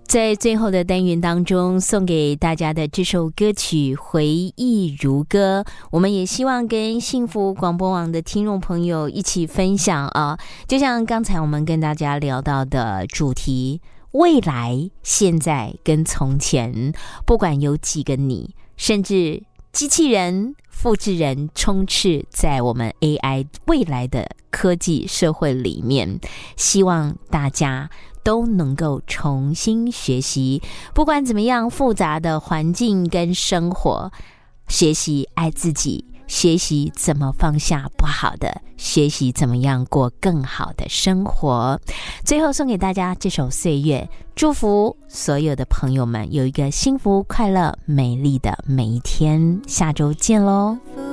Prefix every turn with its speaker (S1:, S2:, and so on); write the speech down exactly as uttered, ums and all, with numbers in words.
S1: 在最后的单元当中，送给大家的这首歌曲《回忆如歌》，我们也希望跟幸福广播网的听众朋友一起分享啊，就像刚才我们跟大家聊到的主题，未来、现在跟从前，不管有几个你，甚至机器人、复制人充斥在我们 A I 未来的科技社会里面，希望大家都能够重新学习，不管怎么样复杂的环境跟生活，学习爱自己，学习怎么放下不好的，学习怎么样过更好的生活。最后送给大家这首《岁月》，祝福所有的朋友们有一个幸福、快乐、美丽的每一天。下周见咯。